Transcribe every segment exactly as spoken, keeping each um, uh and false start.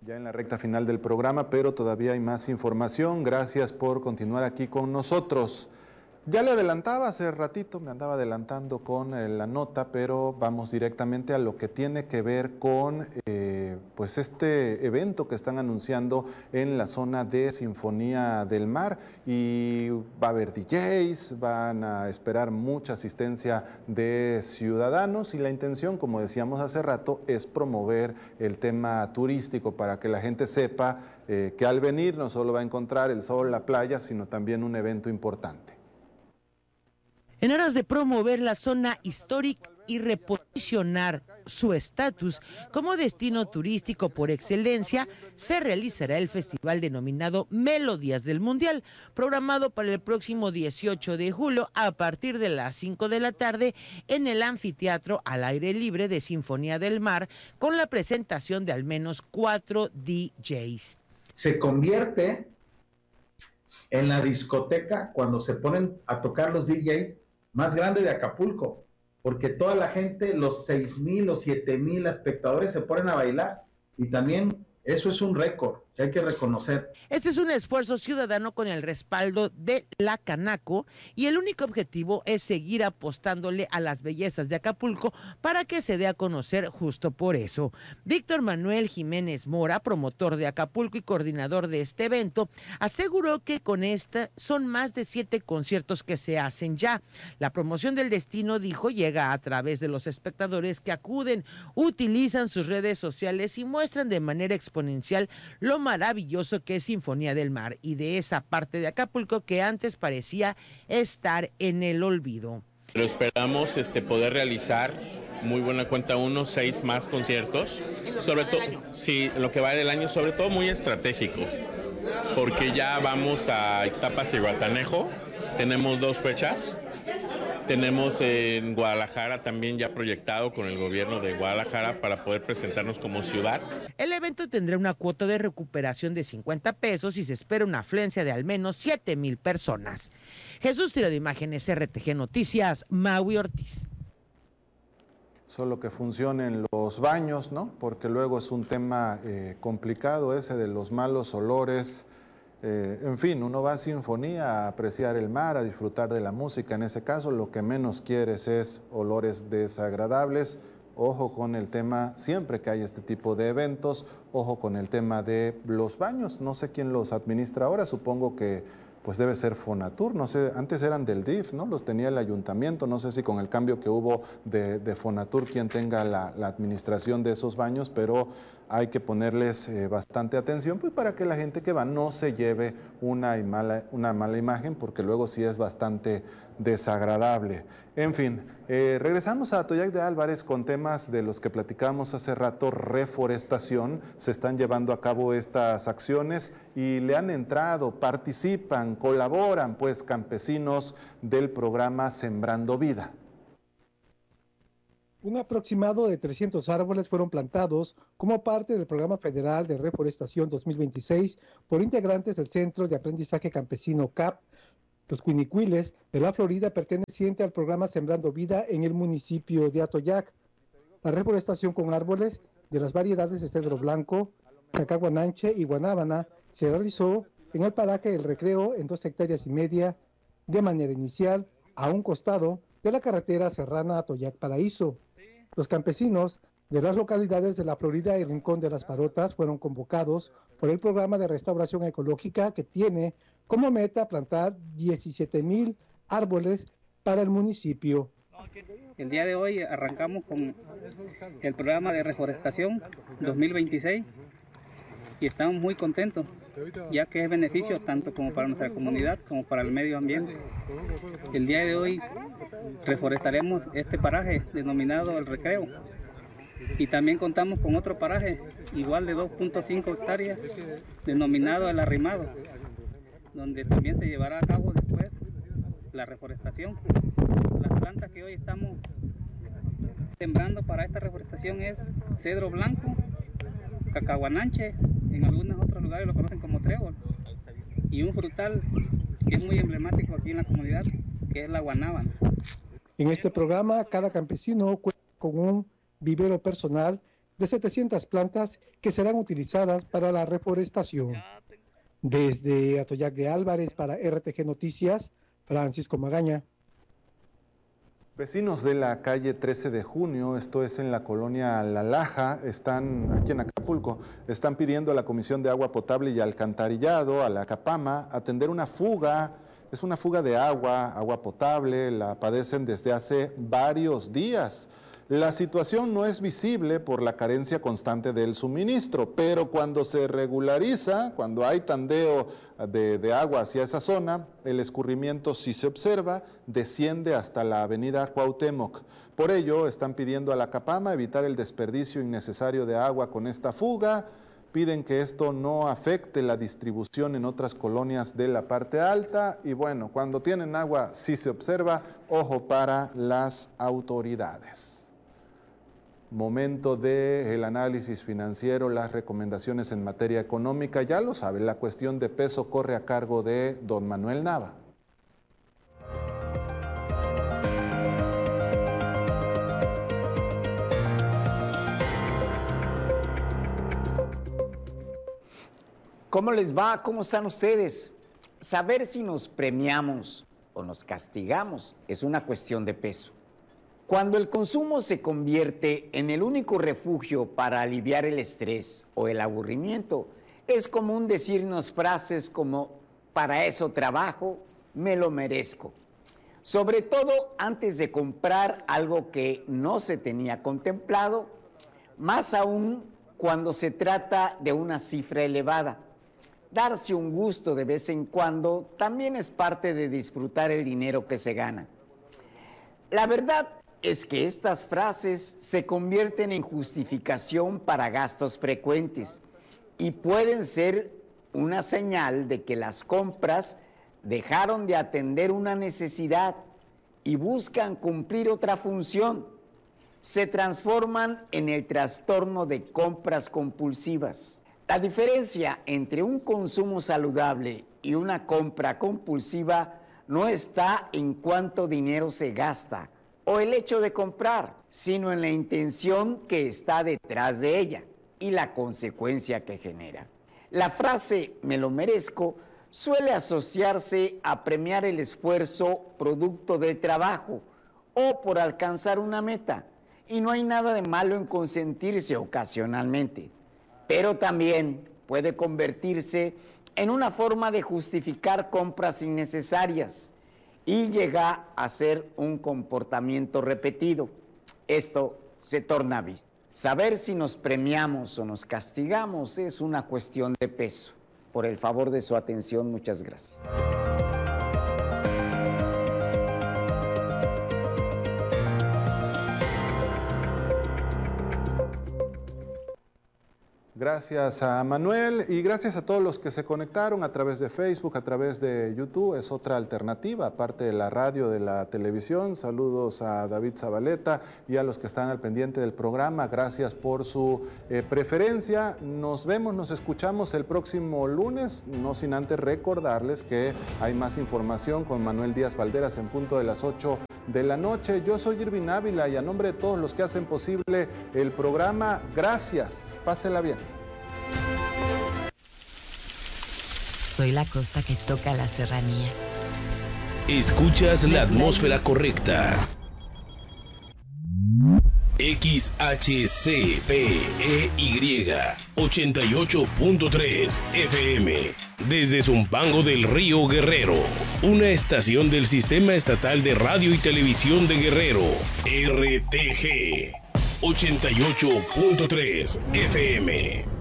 Ya en la recta final del programa, pero todavía hay más información. Gracias por continuar aquí con nosotros. Ya le adelantaba hace ratito, me andaba adelantando con eh, la nota, pero vamos directamente a lo que tiene que ver con eh, pues este evento que están anunciando en la zona de Sinfonía del Mar, y va a haber D Js, van a esperar mucha asistencia de ciudadanos, y la intención, como decíamos hace rato, es promover el tema turístico para que la gente sepa eh, que al venir no solo va a encontrar el sol, la playa, sino también un evento importante. En aras de promover la zona histórica y reposicionar su estatus como destino turístico por excelencia, se realizará el festival denominado Melodías del Mundial, programado para el próximo dieciocho de julio a partir de las cinco de la tarde en el anfiteatro al aire libre de Sinfonía del Mar, con la presentación de al menos cuatro D Js. Se convierte en la discoteca cuando se ponen a tocar los D Js más grande de Acapulco, porque toda la gente, los seis mil o siete mil espectadores se ponen a bailar, y también eso es un récord que hay que reconocer. Este es un esfuerzo ciudadano con el respaldo de la Canaco, y el único objetivo es seguir apostándole a las bellezas de Acapulco para que se dé a conocer justo por eso. Víctor Manuel Jiménez Mora, promotor de Acapulco y coordinador de este evento, aseguró que con esta son más de siete conciertos que se hacen ya. La promoción del destino, dijo, llega a través de los espectadores que acuden, utilizan sus redes sociales y muestran de manera exponencial lo maravilloso que es Sinfonía del Mar y de esa parte de Acapulco que antes parecía estar en el olvido. Pero esperamos este, poder realizar, muy buena cuenta, unos seis más conciertos, sobre todo, sí, lo que va del año, sobre todo muy estratégicos, porque ya vamos a Ixtapas y Guatanejo, tenemos dos fechas. Tenemos en Guadalajara también ya proyectado con el gobierno de Guadalajara para poder presentarnos como ciudad. El evento tendrá una cuota de recuperación de cincuenta pesos y se espera una afluencia de al menos siete mil personas. Jesús Tiro de Imágenes, R T G Noticias, Maui Ortiz. Solo que funcionen los baños, ¿no? Porque luego es un tema eh, complicado ese de los malos olores. Eh, en fin, uno va a Sinfonía a apreciar el mar, a disfrutar de la música. En ese caso, lo que menos quieres es olores desagradables. Ojo con el tema, siempre que hay este tipo de eventos, ojo con el tema de los baños. No sé quién los administra ahora, supongo que pues debe ser Fonatur, no sé, antes eran del D I F, ¿no? Los tenía el ayuntamiento, no sé si con el cambio que hubo de, de Fonatur, quien tenga la, la administración de esos baños, pero hay que ponerles eh, bastante atención, pues para que la gente que va no se lleve una, mala, una mala imagen, porque luego sí es bastante desagradable. En fin, eh, regresamos a Atoyac de Álvarez con temas de los que platicábamos hace rato, reforestación. Se están llevando a cabo estas acciones y le han entrado, participan, colaboran, pues, campesinos del programa Sembrando Vida. Un aproximado de trescientos árboles fueron plantados como parte del Programa Federal de Reforestación dos mil veintiséis por integrantes del Centro de Aprendizaje Campesino C A P, los Cuinicuiles de la Florida, perteneciente al programa Sembrando Vida en el municipio de Atoyac. La reforestación con árboles de las variedades de cedro blanco, cacahuananche y guanábana se realizó en el paraje del Recreo en dos hectáreas y media de manera inicial a un costado de la carretera serrana Atoyac-Paraíso. Los campesinos de las localidades de La Florida y Rincón de las Parotas fueron convocados por el programa de restauración ecológica que tiene como meta plantar diecisiete mil árboles para el municipio. El día de hoy arrancamos con el programa de reforestación dos mil veintiséis y estamos muy contentos, ya que es beneficio tanto como para nuestra comunidad como para el medio ambiente. El día de hoy reforestaremos este paraje denominado El Recreo, y también contamos con otro paraje igual de dos punto cinco hectáreas denominado El Arrimado, donde también se llevará a cabo después la reforestación. Las plantas que hoy estamos sembrando para esta reforestación es cedro blanco, cacahuananche, en algunos otros lugares lo conocen como trébol, y un frutal que es muy emblemático aquí en la comunidad, que es la guanábana. En este programa, cada campesino cuenta con un vivero personal de setecientas plantas que serán utilizadas para la reforestación. Desde Atoyac de Álvarez para R T G Noticias, Francisco Magaña. Vecinos de la calle trece de junio, esto es en la colonia La Laja, están aquí en Acapulco, están pidiendo a la Comisión de Agua Potable y Alcantarillado, a la CAPAMA, atender una fuga. Es una fuga de agua, agua potable, la padecen desde hace varios días. La situación no es visible por la carencia constante del suministro, pero cuando se regulariza, cuando hay tandeo de, de agua hacia esa zona, el escurrimiento sí se observa, desciende hasta la avenida Cuauhtémoc. Por ello, están pidiendo a la CAPAMA evitar el desperdicio innecesario de agua con esta fuga. Piden que esto no afecte la distribución en otras colonias de la parte alta y bueno, cuando tienen agua sí se observa, ojo para las autoridades. Momento del análisis financiero, las recomendaciones en materia económica, ya lo saben, la cuestión de peso corre a cargo de don Manuel Nava. ¿Cómo les va? ¿Cómo están ustedes? Saber si nos premiamos o nos castigamos es una cuestión de peso. Cuando el consumo se convierte en el único refugio para aliviar el estrés o el aburrimiento, es común decirnos frases como, para eso trabajo, me lo merezco. Sobre todo antes de comprar algo que no se tenía contemplado, más aún cuando se trata de una cifra elevada. Darse un gusto de vez en cuando también es parte de disfrutar el dinero que se gana. La verdad es que estas frases se convierten en justificación para gastos frecuentes y pueden ser una señal de que las compras dejaron de atender una necesidad y buscan cumplir otra función. Se transforman en el trastorno de compras compulsivas. La diferencia entre un consumo saludable y una compra compulsiva no está en cuánto dinero se gasta o el hecho de comprar, sino en la intención que está detrás de ella y la consecuencia que genera. La frase "me lo merezco" suele asociarse a premiar el esfuerzo producto del trabajo o por alcanzar una meta, y no hay nada de malo en consentirse ocasionalmente, pero también puede convertirse en una forma de justificar compras innecesarias y llega a ser un comportamiento repetido. Esto se torna vicio. Saber si nos premiamos o nos castigamos es una cuestión de peso. Por el favor de su atención, muchas gracias. Gracias a Manuel y gracias a todos los que se conectaron a través de Facebook, a través de YouTube. Es otra alternativa, aparte de la radio, de la televisión. Saludos a David Zabaleta y a los que están al pendiente del programa. Gracias por su eh, preferencia. Nos vemos, nos escuchamos el próximo lunes, no sin antes recordarles que hay más información con Manuel Díaz Valderas en punto de las ocho de la noche. Yo soy Irvin Ávila y a nombre de todos los que hacen posible el programa, gracias. Pásela bien. Soy la costa que toca la serranía. Escuchas la atmósfera correcta. X H C P E Y ochenta y ocho punto tres F M desde Zumpango del Río Guerrero, una estación del Sistema Estatal de Radio y Televisión de Guerrero, R T G ochenta y ocho punto tres F M.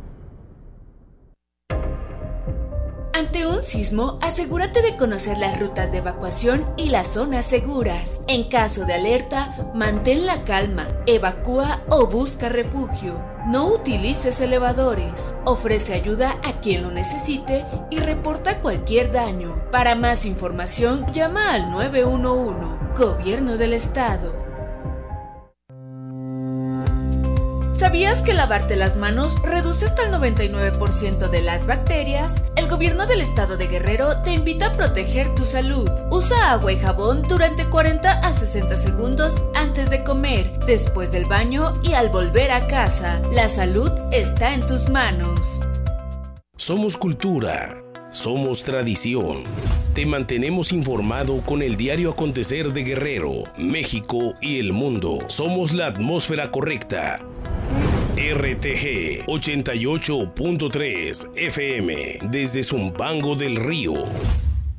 Ante un sismo, asegúrate de conocer las rutas de evacuación y las zonas seguras. En caso de alerta, mantén la calma, evacúa o busca refugio. No utilices elevadores. Ofrece ayuda a quien lo necesite y reporta cualquier daño. Para más información, llama al nueve uno uno, Gobierno del Estado. ¿Sabías que lavarte las manos reduce hasta el noventa y nueve por ciento de las bacterias? El Gobierno del Estado de Guerrero te invita a proteger tu salud. Usa agua y jabón durante cuarenta a sesenta segundos antes antes de comer, después del baño y al volver a casa. La salud está en tus manos. Somos cultura, somos tradición. Te mantenemos informado con el diario acontecer de Guerrero, México y el mundo. Somos la atmósfera correcta. R T G ochenta y ocho punto tres F M desde Zumpango del Río.